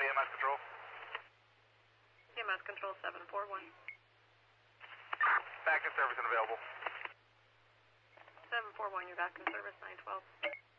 to EMS control. EMS control 741. Back in service and available. 741, you're back in service, 912.